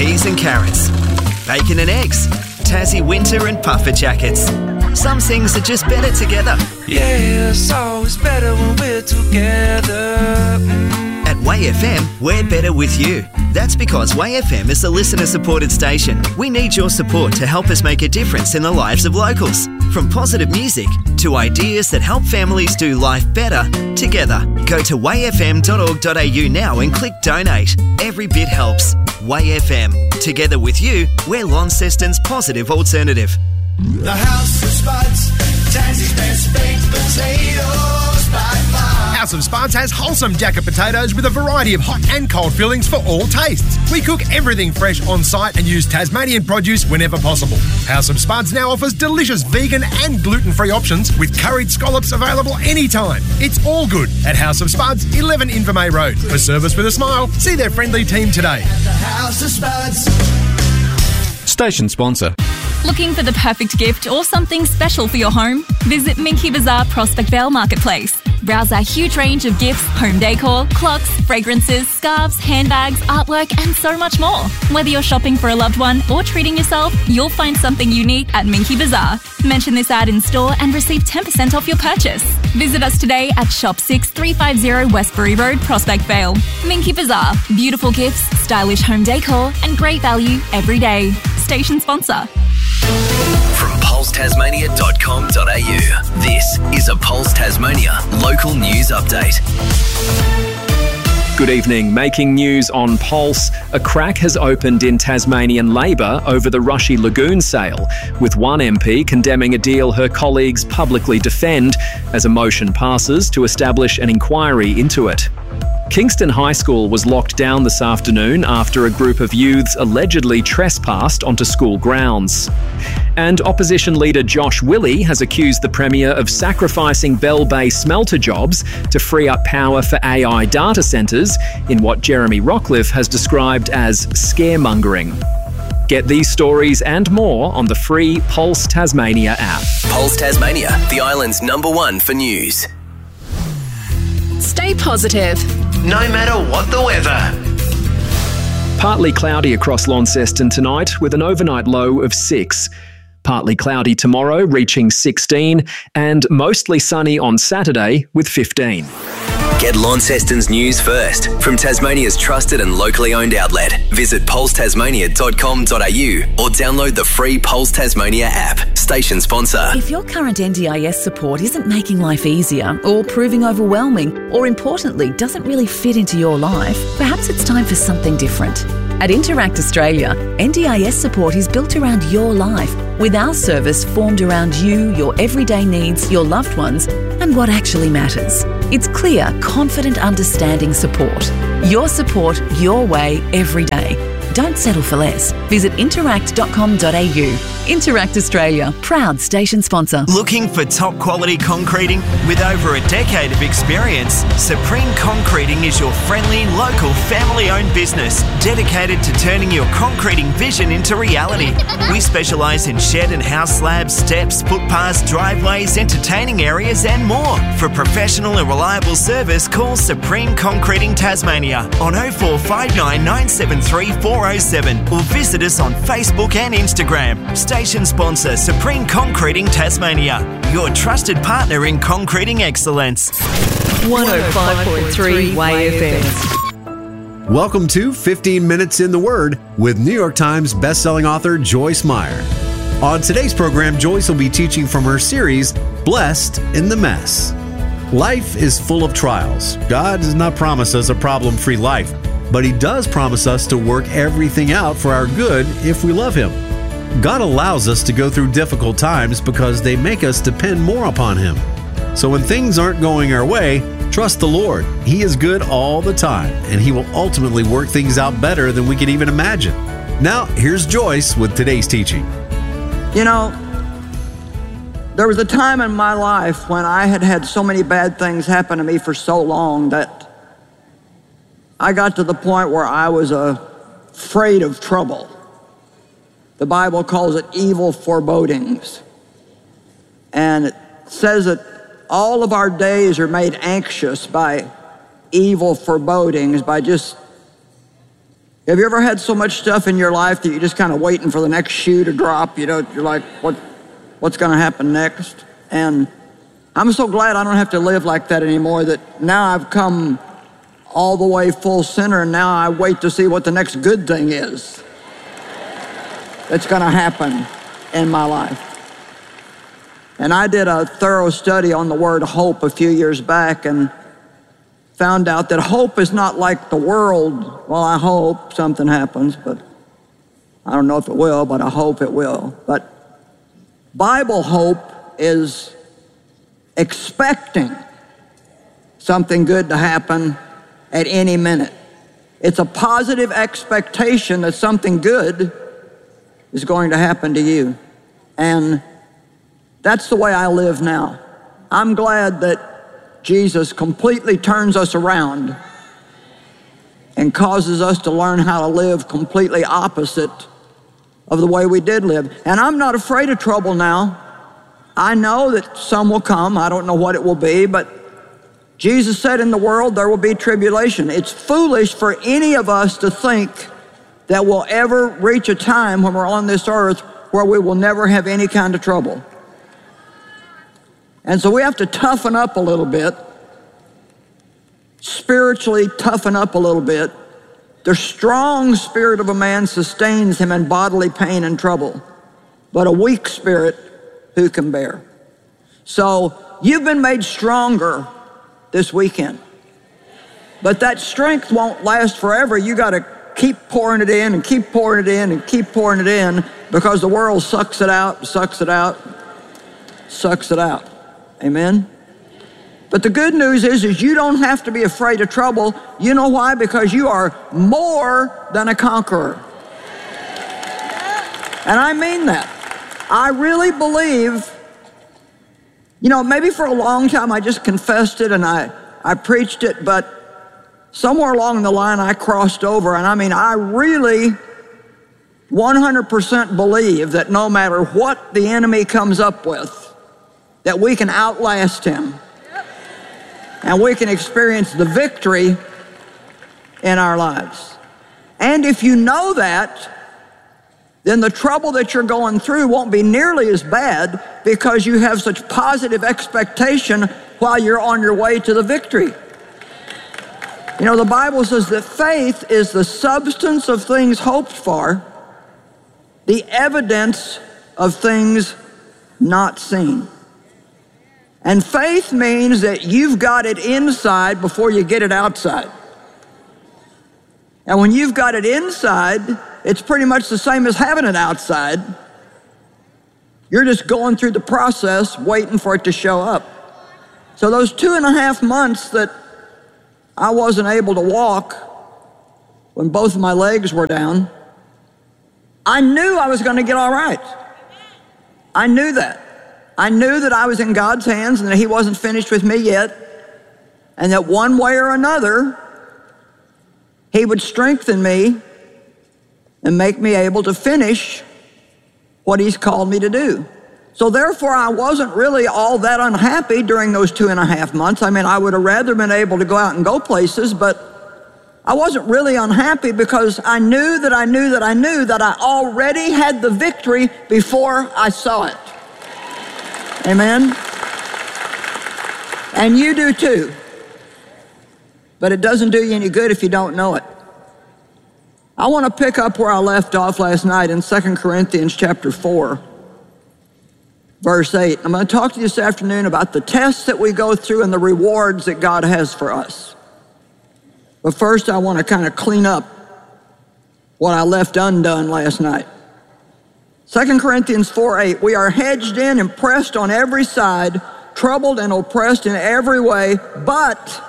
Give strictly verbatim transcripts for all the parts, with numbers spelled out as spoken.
peas and carrots, bacon and eggs, Tassie winter and puffer jackets. Some things are just better together. Yeah, it's always better when we're together. Mm. At Way F M, we're better with you. That's because Way F M is a listener-supported station. We need your support to help us make a difference in the lives of locals. From positive music to ideas that help families do life better together. Go to way f m dot org dot a u now and click donate. Every bit helps. Way F M. Together with you, we're Launceston's positive alternative. The House of Spuds, Tassie's best baked potatoes by far. House of Spuds has wholesome jacket potatoes with a variety of hot and cold fillings for all tastes. We cook everything fresh on site and use Tasmanian produce whenever possible. House of Spuds now offers delicious vegan and gluten-free options with curried scallops available anytime. It's all good at House of Spuds, eleven Invermay Road. For service with a smile, see their friendly team today. The House of Spuds. Station sponsor. Looking for the perfect gift or something special for your home? Visit Minky Bazaar Prospect Vale Marketplace. Browse our huge range of gifts, home decor, clocks, fragrances, scarves, handbags, artwork and so much more. Whether you're shopping for a loved one or treating yourself, you'll find something unique at Minky Bazaar. Mention this ad in store and receive ten percent off your purchase. Visit us today at Shop six three five zero Westbury Road, Prospect Vale. Minky Bazaar. Beautiful gifts, stylish home decor and great value every day. Station sponsor. From pulse tasmania dot com dot a u, this is a Pulse Tasmania local news update. Good evening. Making news on Pulse, a crack has opened in Tasmanian Labor over the Rushy Lagoon sale, with one M P condemning a deal her colleagues publicly defend as a motion passes to establish an inquiry into it. Kingston High School was locked down this afternoon after a group of youths allegedly trespassed onto school grounds. And opposition leader Josh Willey has accused the Premier of sacrificing Bell Bay smelter jobs to free up power for A I data centres in what Jeremy Rockcliffe has described as scaremongering. Get these stories and more on the free Pulse Tasmania app. Pulse Tasmania, the island's number one for news. Stay positive. No matter what the weather. Partly cloudy across Launceston tonight with an overnight low of six. Partly cloudy tomorrow, reaching sixteen, and mostly sunny on Saturday with fifteen. Get Launceston's news first from Tasmania's trusted and locally owned outlet. Visit pulse tasmania dot com dot a u or download the free Pulse Tasmania app. Station sponsor. If your current N D I S support isn't making life easier or proving overwhelming or, importantly, doesn't really fit into your life, perhaps it's time for something different. At Interact Australia, N D I S support is built around your life, with our service formed around you, your everyday needs, your loved ones, and what actually matters. It's clear, confident, understanding support. Your support, your way, every day. Don't settle for less. Visit interact dot com dot a u. Interact Australia, proud station sponsor. Looking for top quality concreting? With over a decade of experience, Supreme Concreting is your friendly, local, family-owned business dedicated to turning your concreting vision into reality. We specialise in shed and house slabs, steps, footpaths, driveways, entertaining areas and more. For professional and reliable service, call Supreme Concreting Tasmania on oh four five nine, nine seven three, four oh seven or visit us on Facebook and Instagram. Station sponsor Supreme Concreting Tasmania, your trusted partner in concreting excellence. one oh five point three Way F M. Welcome to fifteen minutes in the Word with New York Times bestselling author Joyce Meyer. On today's program, Joyce will be teaching from her series, Blessed in the Mess. Life is full of trials. God does not promise us a problem-free life, but He does promise us to work everything out for our good if we love Him. God allows us to go through difficult times because they make us depend more upon Him. So when things aren't going our way, trust the Lord. He is good all the time, and He will ultimately work things out better than we can even imagine. Now, here's Joyce with today's teaching. You know, there was a time in my life when I had had so many bad things happen to me for so long that I got to the point where I was uh, afraid of trouble. The Bible calls it evil forebodings. And it says that all of our days are made anxious by evil forebodings, by just Have you ever had so much stuff in your life that you're just kind of waiting for the next shoe to drop? You know, you're like, what, what's going to happen next? And I'm so glad I don't have to live like that anymore, that now I've come all the way full center, and now I wait to see what the next good thing is that's going to happen in my life. And I did a thorough study on the word hope a few years back and found out that hope is not like the world. Well, I hope something happens, but I don't know if it will, but I hope it will. But Bible hope is expecting something good to happen at any minute. It's a positive expectation that something good is going to happen to you. And that's the way I live now. I'm glad that Jesus completely turns us around and causes us to learn how to live completely opposite of the way we did live. And I'm not afraid of trouble now. I know that some will come. I don't know what it will be, but Jesus said in the world there will be tribulation. It's foolish for any of us to think that we'll ever reach a time when we're on this earth where we will never have any kind of trouble. And so we have to toughen up a little bit, spiritually toughen up a little bit. The strong spirit of a man sustains him in bodily pain and trouble, but a weak spirit who can bear? So you've been made stronger this weekend, but that strength won't last forever. You got to keep pouring it in and keep pouring it in and keep pouring it in, because the world sucks it out, sucks it out, sucks it out. Amen? But the good news is, is you don't have to be afraid of trouble. You know why? Because you are more than a conqueror. And I mean that. I really believe, you know, maybe for a long time I just confessed it and I, I preached it, but somewhere along the line I crossed over. And I mean, I really one hundred percent believe that no matter what the enemy comes up with, that we can outlast him and we can experience the victory in our lives. And if you know that, then the trouble that you're going through won't be nearly as bad, because you have such positive expectation while you're on your way to the victory. You know, the Bible says that faith is the substance of things hoped for, the evidence of things not seen. And faith means that you've got it inside before you get it outside. And when you've got it inside, it's pretty much the same as having it outside. You're just going through the process, waiting for it to show up. So those two and a half months that I wasn't able to walk, when both of my legs were down, I knew I was going to get all right. I knew that. I knew that I was in God's hands and that he wasn't finished with me yet, and that one way or another, he would strengthen me and make me able to finish what he's called me to do. So therefore, I wasn't really all that unhappy during those two and a half months. I mean, I would have rather been able to go out and go places, but I wasn't really unhappy, because I knew that I knew that I knew that I already had the victory before I saw it. Amen? And you do too. But it doesn't do you any good if you don't know it. I want to pick up where I left off last night in Second Corinthians chapter four, verse eight. I'm going to talk to you this afternoon about the tests that we go through and the rewards that God has for us. But first, I want to kind of clean up what I left undone last night. Second Corinthians four eight, we are hedged in and pressed on every side, troubled and oppressed in every way, but,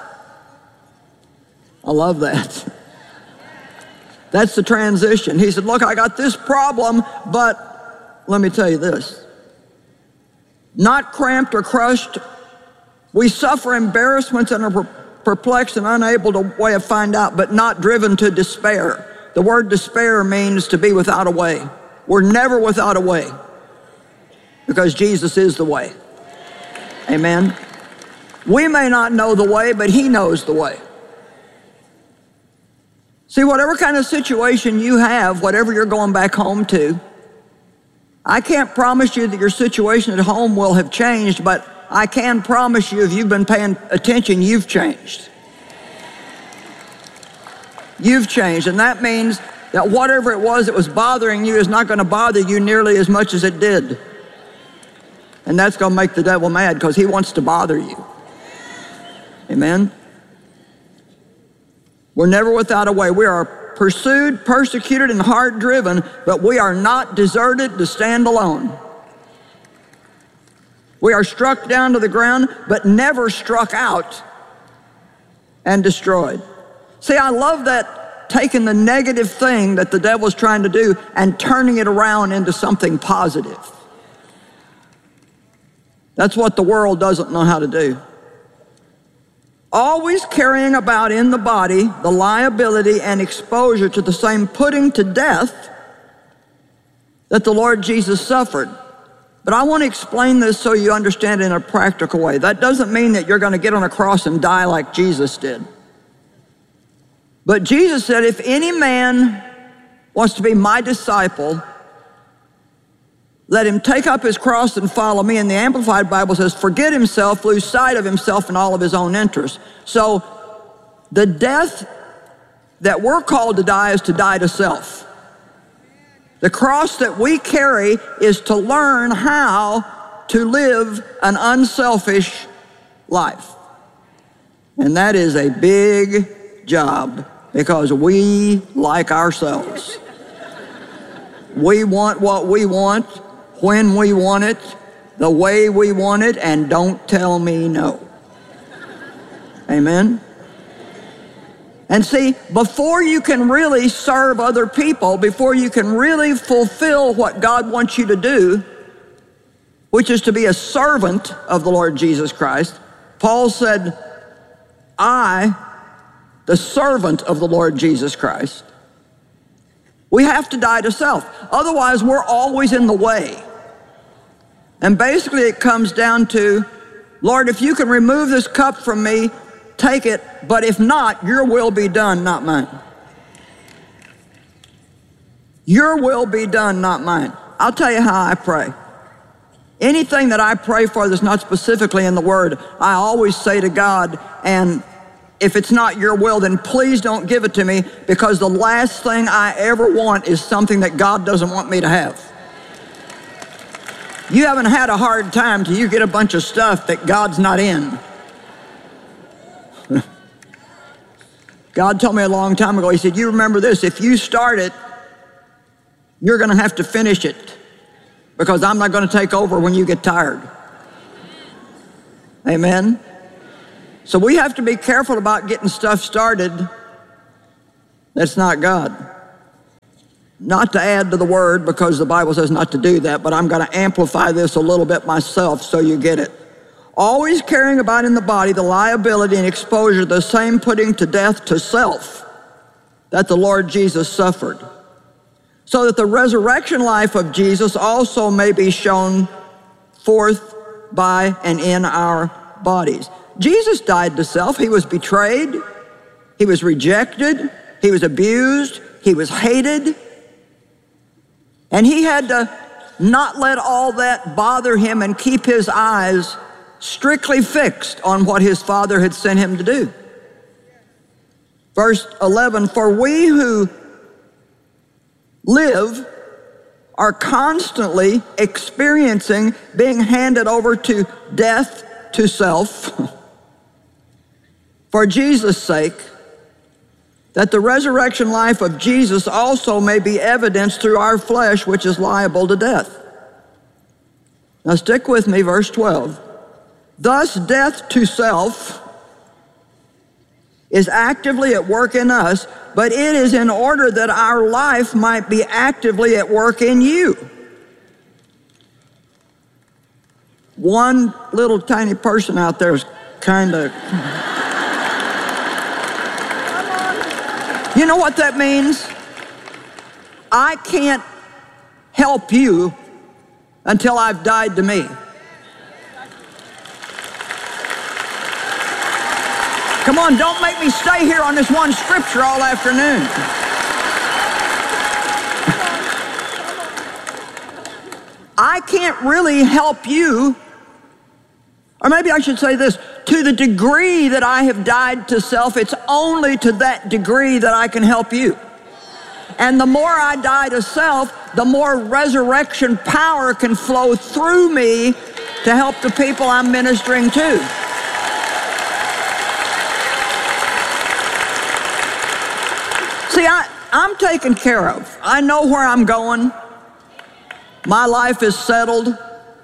I love that. That's the transition. He said, look, I got this problem, but let me tell you this. Not cramped or crushed. We suffer embarrassments and are perplexed and unable to way of find out, but not driven to despair. The word despair means to be without a way. We're never without a way, because Jesus is the way. Amen. We may not know the way, but he knows the way. See, whatever kind of situation you have, whatever you're going back home to, I can't promise you that your situation at home will have changed, but I can promise you if you've been paying attention, you've changed. You've changed, and that means that whatever it was that was bothering you is not going to bother you nearly as much as it did. And that's going to make the devil mad because he wants to bother you. Amen? We're never without a way. We are pursued, persecuted, and hard driven, but we are not deserted to stand alone. We are struck down to the ground, but never struck out and destroyed. See, I love that, taking the negative thing that the devil's trying to do and turning it around into something positive. That's what the world doesn't know how to do. Always carrying about in the body the liability and exposure to the same putting to death that the Lord Jesus suffered. But I want to explain this so you understand it in a practical way. That doesn't mean that you're going to get on a cross and die like Jesus did. But Jesus said, if any man wants to be my disciple, let him take up his cross and follow me. And the Amplified Bible says, forget himself, lose sight of himself and all of his own interests. So the death that we're called to die is to die to self. The cross that we carry is to learn how to live an unselfish life. And that is a big job because we like ourselves. We want what we want, when we want it, the way we want it, and don't tell me no. Amen? And see, before you can really serve other people, before you can really fulfill what God wants you to do, which is to be a servant of the Lord Jesus Christ, Paul said, I, the servant of the Lord Jesus Christ, we have to die to self. Otherwise, we're always in the way. And basically it comes down to, Lord, if you can remove this cup from me, take it, but if not, your will be done, not mine. Your will be done, not mine. I'll tell you how I pray. Anything that I pray for that's not specifically in the Word, I always say to God, and if it's not your will, then please don't give it to me, because the last thing I ever want is something that God doesn't want me to have. You haven't had a hard time till you get a bunch of stuff that God's not in. God told me a long time ago, he said, you remember this, if you start it, you're going to have to finish it, because I'm not going to take over when you get tired. Amen? So we have to be careful about getting stuff started that's not God. Not to add to the word, because the Bible says not to do that, but I'm going to amplify this a little bit myself so you get it. Always carrying about in the body the liability and exposure, the same putting to death to self that the Lord Jesus suffered, so that the resurrection life of Jesus also may be shown forth by and in our bodies. Jesus died to self. He was betrayed. He was rejected. He was abused. He was hated. And he had to not let all that bother him and keep his eyes strictly fixed on what his Father had sent him to do. Verse eleven, for we who live are constantly experiencing being handed over to death to self for Jesus' sake, that the resurrection life of Jesus also may be evidenced through our flesh, which is liable to death. Now stick with me, verse twelve. Thus death to self is actively at work in us, but it is in order that our life might be actively at work in you. One little tiny person out there is kind of... You know what that means? I can't help you until I've died to me. Come on, don't make me stay here on this one scripture all afternoon. I can't really help you, or maybe I should say this, to the degree that I have died to self, it's only to that degree that I can help you. And the more I die to self, the more resurrection power can flow through me to help the people I'm ministering to. See, I, I'm taken care of. I know where I'm going. My life is settled.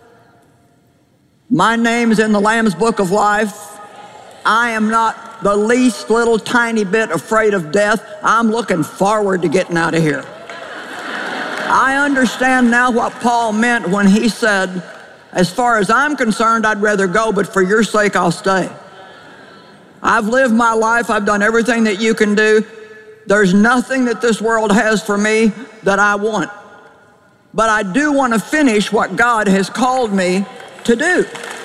My name's in the Lamb's Book of Life. I am not the least little tiny bit afraid of death. I'm looking forward to getting out of here. I understand now what Paul meant when he said, as far as I'm concerned, I'd rather go, but for your sake, I'll stay. I've lived my life. I've done everything that you can do. There's nothing that this world has for me that I want. But I do want to finish what God has called me to do.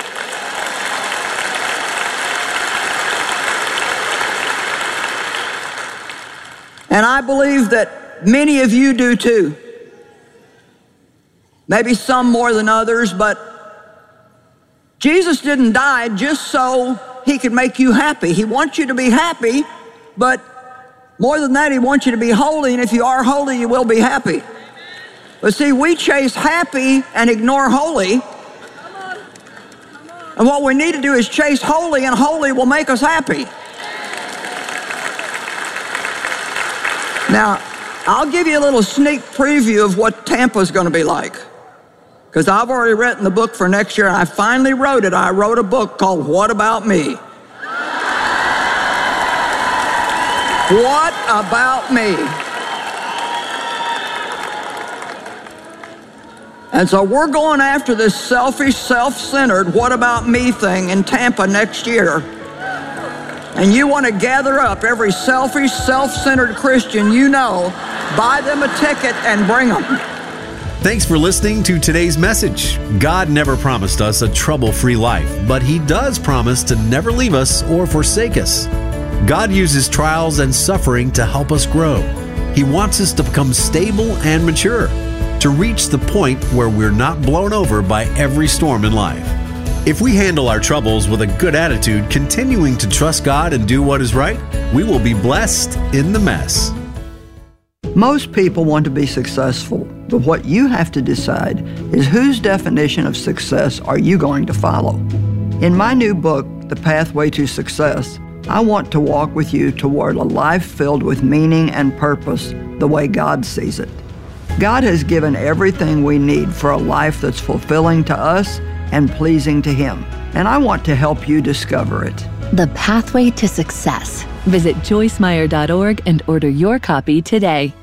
And I believe that many of you do too. Maybe some more than others, but Jesus didn't die just so he could make you happy. He wants you to be happy, but more than that, he wants you to be holy, and if you are holy, you will be happy. But see, we chase happy and ignore holy. And what we need to do is chase holy, and holy will make us happy. Now, I'll give you a little sneak preview of what Tampa's going to be like. Because I've already written the book for next year, and I finally wrote it. I wrote a book called What About Me? What About Me? And so we're going after this selfish, self-centered, what about me thing in Tampa next year. And you want to gather up every selfish, self-centered Christian you know, buy them a ticket and bring them. Thanks for listening to today's message. God never promised us a trouble-free life, but he does promise to never leave us or forsake us. God uses trials and suffering to help us grow. He wants us to become stable and mature, to reach the point where we're not blown over by every storm in life. If we handle our troubles with a good attitude, continuing to trust God and do what is right, we will be blessed in the mess. Most people want to be successful, but what you have to decide is whose definition of success are you going to follow? In my new book, The Pathway to Success, I want to walk with you toward a life filled with meaning and purpose the way God sees it. God has given everything we need for a life that's fulfilling to us and pleasing to Him, and I want to help you discover it. The Pathway to Success. Visit joyce meyer dot org and order your copy today.